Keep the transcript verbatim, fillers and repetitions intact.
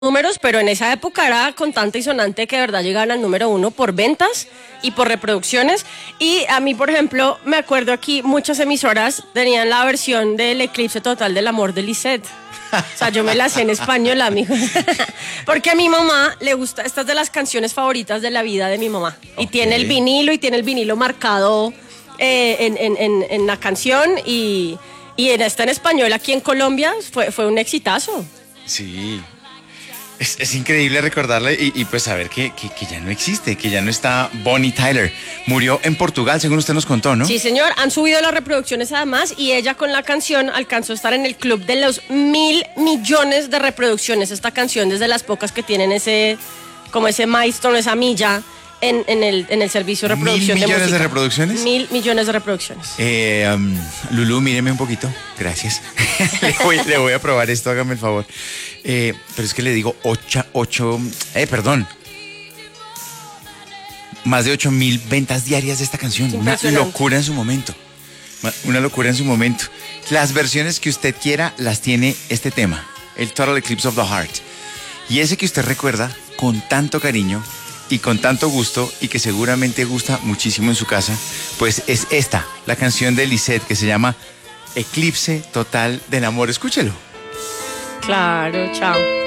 números, pero en esa época era contante y sonante que de verdad llegaban al número uno por ventas y por reproducciones. Y a mí, por ejemplo, me acuerdo aquí muchas emisoras tenían la versión del Eclipse Total del Amor de Lisette. O sea, yo me la sé en español, amigos. Porque a mi mamá le gusta, esta es de las canciones favoritas de la vida de mi mamá. Y Okay. tiene el vinilo y tiene el vinilo marcado eh, en, en, en, en la canción y, y en esta en español aquí en Colombia fue, fue un exitazo. Sí. Es, es increíble recordarle y, y pues saber que, que, que ya no existe, que ya no está Bonnie Tyler. Murió en Portugal, según usted nos contó, ¿no? Sí, señor. Han subido las reproducciones además y ella con la canción alcanzó a estar en el club de los mil millones de reproducciones. Esta canción desde las pocas que tienen ese, como ese milestone, esa milla en, en, el, en el servicio de reproducción de música. ¿Mil millones de reproducciones? Mil millones de reproducciones. Eh, um, Lulú, míreme un poquito. Gracias. le, voy, le voy a probar esto, hágame el favor. Eh, pero es que le digo ocho, ocho, eh, perdón. Más de ocho mil ventas diarias de esta canción. Una locura en su momento. Una locura en su momento. Las versiones que usted quiera las tiene este tema, el Total Eclipse of the Heart. Y ese que usted recuerda con tanto cariño y con tanto gusto y que seguramente gusta muchísimo en su casa, pues es esta, la canción de Lisette que se llama Eclipse Total del Amor. Escúchelo. Claro, chao.